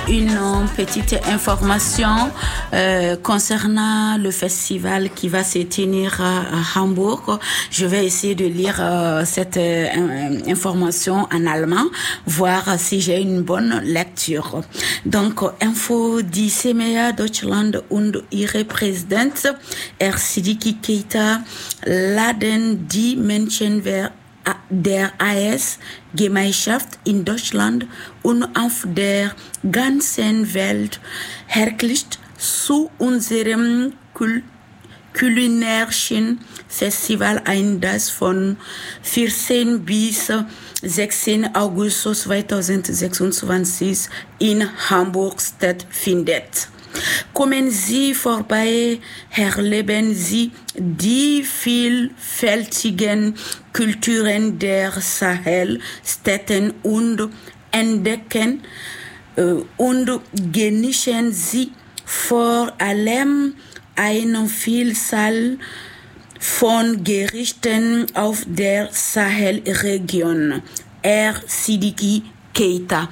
Une petite information concernant le festival qui va se tenir à Hambourg. Je vais essayer de lire cette information en allemand, voir si j'ai une bonne lecture. Donc, Info die CMEA Deutschland und ihre Präsident Sidiki Keita laden die Menschen der AS-Gemeinschaft in Deutschland und auf der ganzen Welt herzlich zu unserem kulinarischen Festival ein, das von 14 bis 16 August 2026 in Hamburg stattfindet. Kommen Sie vorbei, erleben Sie die vielfältigen Kulturen der Sahel-Städte und entdecken und genießen Sie vor allem eine Vielzahl von Gerichten auf der Sahel-Region. Sidiki Keita.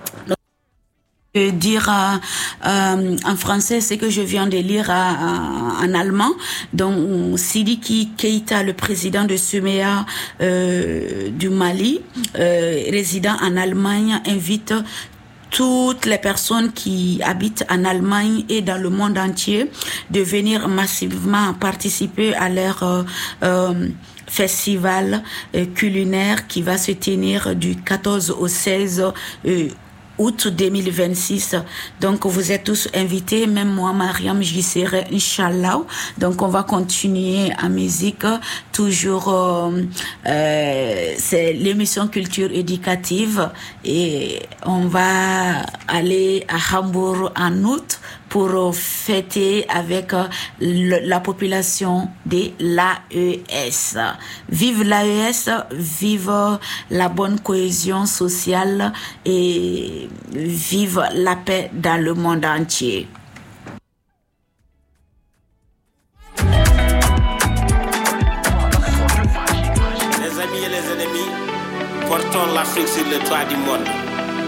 Dire en français ce que je viens de lire en allemand. Donc Sidiki Keita, le président de CMEA du Mali, résident en Allemagne, invite toutes les personnes qui habitent en Allemagne et dans le monde entier de venir massivement participer à leur festival culinaire qui va se tenir du 14 au 16 août 2026. Donc, vous êtes tous invités, même moi, Mariam, j'y serai, Inch'Allah. Donc, on va continuer en musique. Toujours, c'est l'émission Culture éducative. Et on va aller à Hambourg en août pour fêter avec la population de l'AES. Vive l'AES, vive la bonne cohésion sociale et vive la paix dans le monde entier. Les amis et les ennemis, portons l'Afrique sur le toit du monde.